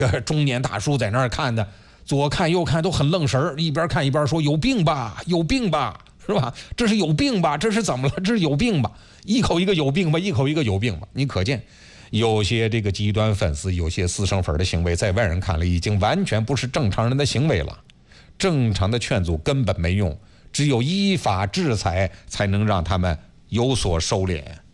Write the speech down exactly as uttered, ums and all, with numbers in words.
中年大叔在那儿看的，左看右看都很愣神儿，一边看一边说：“有病吧，有病吧，是吧？这是有病吧？这是怎么了？这是有病吧？”一口一个有病吧，一口一个有病吧。你可见，有些这个极端粉丝，有些私生粉的行为，在外人看来已经完全不是正常人的行为了。正常的劝阻根本没用，只有依法制裁才能让他们有所收敛。